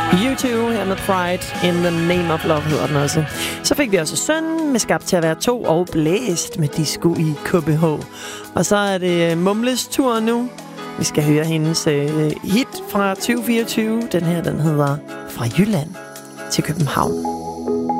U2 her med Pride in the Name of Love hedder den også. Så fik vi også Søn med Skabt til at være 2 og Blæst med Disco i KBH. Og så er det Mumles tur nu. Vi skal høre hendes hit fra 2024. Den her, den hedder Fra Jylland til København.